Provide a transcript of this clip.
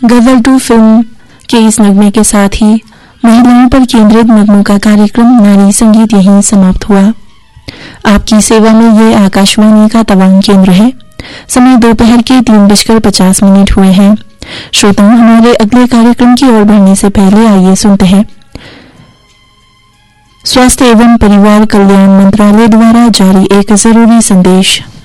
गदर 2 फिल्म के इस नगमे के साथ ही महिलाओं पर केंद्रित नगमों का कार्यक्रम नारी संगीत यहीं समाप्त हुआ। आपकी सेवा में ये आकाशवाणी का तवांग केंद्र है। समय दोपहर के 3:50 हुए हैं। श्रोताओं, हमारे अगले कार्यक्रम की ओर बढ़ने से पहले आइए सुनते हैं स्वास्थ्य एवं परिवार कल्याण मंत्रालय द्वारा जारी एक जरूरी संदेश।